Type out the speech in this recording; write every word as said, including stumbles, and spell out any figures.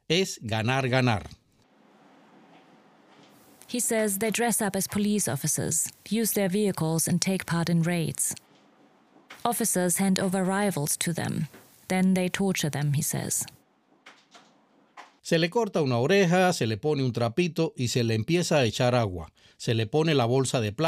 Es ganar, ganar. He says they dress up as police officers, use their vehicles and take part in raids. Officers hand over rifles to them. Then they torture them, he says. Se le corta una oreja, se le pone un trapito y se le empieza a echar agua. Se le pone la bolsa de plástico.